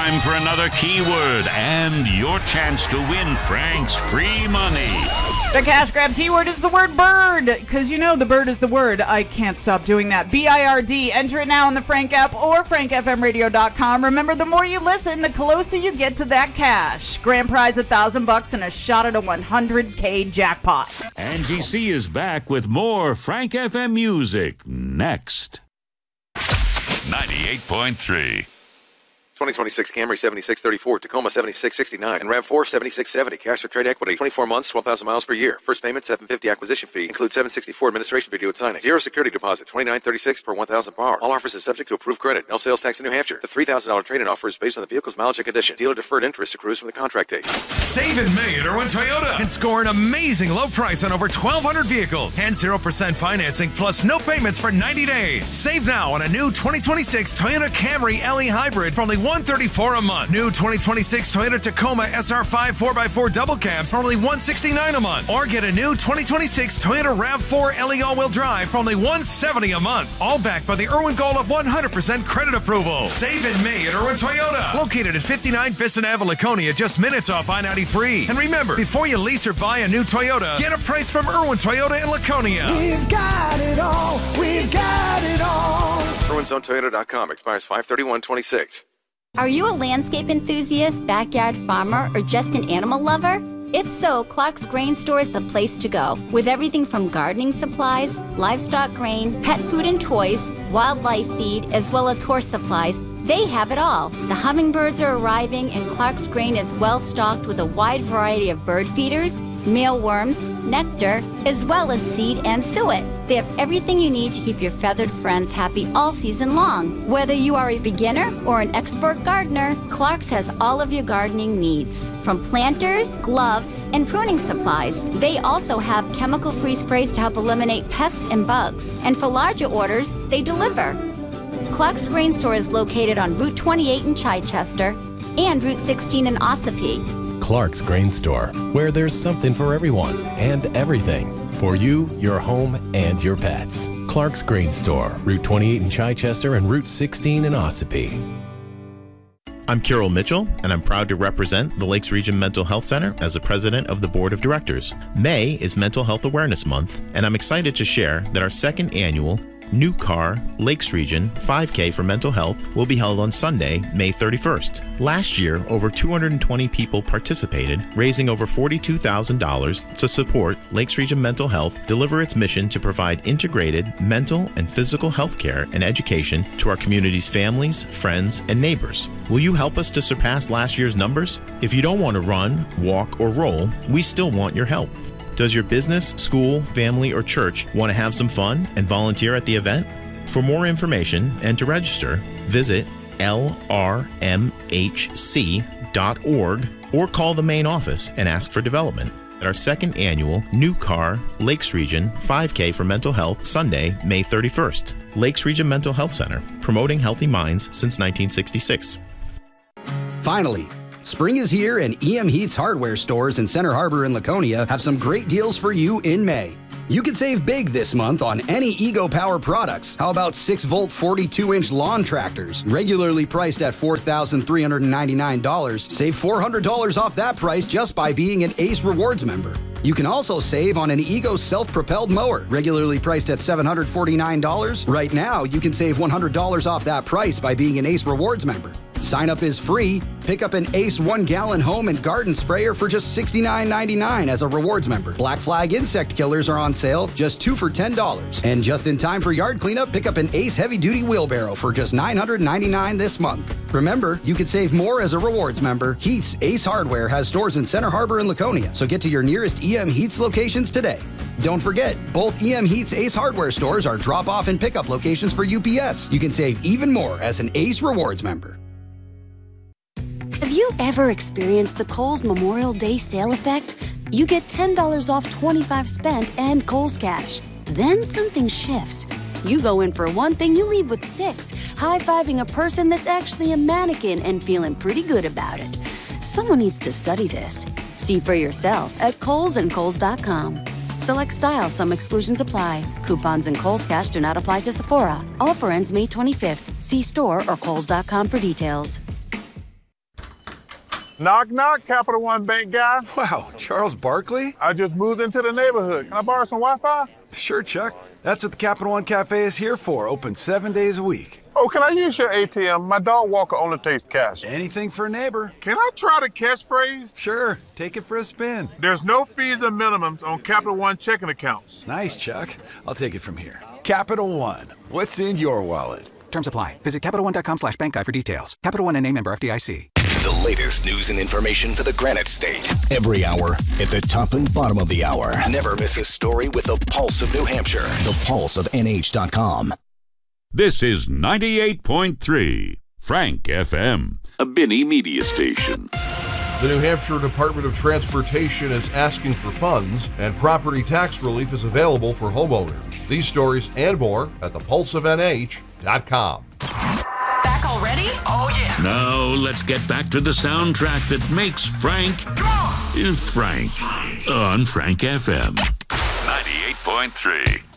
Time for another keyword and your chance to win Frank's free money. The cash grab keyword is the word bird, because you know the bird is the word. I can't stop doing that. B-I-R-D. Enter it now in the Frank app or frankfmradio.com. Remember, the more you listen, the closer you get to that cash. Grand prize $1,000 and a shot at a $100K jackpot. Angie C is back with more Frank FM music next. 98.3. 2026 Camry 7634, Tacoma 7669, and RAV4 7670. Cash or trade equity. 24 months, 12,000 miles per year. First payment $750 acquisition fee. Includes $764 administration fee due at signing. Zero security deposit. $29.36 per 1,000 par. All offers are subject to approved credit. No sales tax in New Hampshire. The $3,000 trade-in offer is based on the vehicle's mileage and condition. Dealer deferred interest accrues from the contract date. Save in May at Irwin Toyota and score an amazing low price on over 1,200 vehicles and 0% financing plus no payments for 90 days. Save now on a new 2026 Toyota Camry LE Hybrid for only $134 a month. New 2026 Toyota Tacoma SR5 4x4 double cabs for only $169 a month. Or get a new 2026 Toyota RAV4 LE all-wheel drive for only $170 a month. All backed by the Irwin goal of 100% credit approval. Save in May at Irwin Toyota. Located at 59 Bissett Ave, Laconia, just minutes off I-93. And remember, before you lease or buy a new Toyota, get a price from Irwin Toyota in Laconia. We've got it all. We've got it all. IrwinZoneToyota.com. Expires 5/31/26. Are you a landscape enthusiast, backyard farmer, or just an animal lover? If so, Clark's Grain Store is the place to go. With everything from gardening supplies, livestock grain, pet food and toys, wildlife feed, as well as horse supplies, they have it all. The hummingbirds are arriving, and Clark's Grain is well stocked with a wide variety of bird feeders, mealworms, nectar, as well as seed and suet. They have everything you need to keep your feathered friends happy all season long. Whether you are a beginner or an expert gardener, Clark's has all of your gardening needs. From planters, gloves, and pruning supplies. They also have chemical-free sprays to help eliminate pests and bugs. And for larger orders, they deliver. Clark's Grain Store is located on Route 28 in Chichester and Route 16 in Ossipee. Clark's Grain Store, where there's something for everyone and everything. For you, your home, and your pets. Clark's Grain Store, Route 28 in Chichester and Route 16 in Ossipee. I'm Carol Mitchell, and I'm proud to represent the Lakes Region Mental Health Center as the president of the board of directors. May is Mental Health Awareness Month, and I'm excited to share that our second annual New Car Lakes Region 5K for Mental Health will be held on Sunday, May 31st. Last year, over 220 people participated, raising over $42,000 to support Lakes Region Mental Health deliver its mission to provide integrated mental and physical health care and education to our community's families, friends, and neighbors. Will you help us to surpass last year's numbers? If you don't want to run, walk, or roll, we still want your help. Does your business, school, family, or church want to have some fun and volunteer at the event? For more information and to register, visit lrmhc.org or call the main office and ask for development at our second annual New Car Lakes Region 5K for Mental Health Sunday, May 31st. Lakes Region Mental Health Center, promoting healthy minds since 1966. Finally, spring is here, and EM Heat's hardware stores in Center Harbor and Laconia have some great deals for you in May. You can save big this month on any Ego Power products. How about 6-volt 42-inch lawn tractors? Regularly priced at $4,399. Save $400 off that price just by being an ACE Rewards member. You can also save on an Ego self-propelled mower, regularly priced at $749. Right now, you can save $100 off that price by being an ACE Rewards member. Sign up is free. Pick up an ACE 1-gallon home and garden sprayer for just $69.99 as a rewards member. Black Flag insect killers are on sale, just 2 for $10. And just in time for yard cleanup, pick up an ACE heavy-duty wheelbarrow for just $999 this month. Remember, you can save more as a rewards member. Heath's Ace Hardware has stores in Center Harbor and Laconia, so get to your nearest EM Heath's locations today. Don't forget, both EM Heath's Ace Hardware stores are drop-off and pickup locations for UPS. You can save even more as an Ace Rewards member. Have you ever experienced the Kohl's Memorial Day sale effect? You get $10 off $25 spent and Kohl's Cash. Then something shifts. You go in for one thing, you leave with 6, high-fiving a person that's actually a mannequin and feeling pretty good about it. Someone needs to study this. See for yourself at Kohl's and Kohls.com. Select styles, some exclusions apply. Coupons and Kohl's Cash do not apply to Sephora. Offer ends May 25th. See store or Kohls.com for details. Knock, knock, Capital One Bank guy. Wow, Charles Barkley? I just moved into the neighborhood. Can I borrow some Wi-Fi? Sure, Chuck. That's what the Capital One Cafe is here for. Open 7 days a week. Oh, can I use your ATM? My dog walker only takes cash. Anything for a neighbor. Can I try the catchphrase? Sure. Take it for a spin. There's no fees or minimums on Capital One checking accounts. Nice, Chuck. I'll take it from here. Capital One. What's in your wallet? Terms apply. Visit CapitalOne.com/bankguide for details. Capital One and a member FDIC. The latest news and information for the Granite State. Every hour at the top and bottom of the hour. Never miss a story with the Pulse of New Hampshire. The Pulse of NH.com. This is 98.3 Frank FM, a Binney media station. The New Hampshire Department of Transportation is asking for funds, and property tax relief is available for homeowners. These stories and more at thepulseofnh.com. Back already? Oh, yeah. Now let's get back to the soundtrack that makes Frank Frank on Frank FM 98.3.